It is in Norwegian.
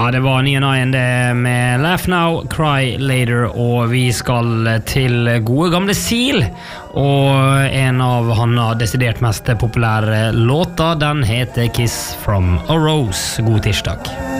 Ja, det var 9-9 det med Laugh Now, Cry Later, og vi skal til gode gamle Seal, og en av hans desidert mest populære låter, den heter Kiss from a Rose. God tirsdag.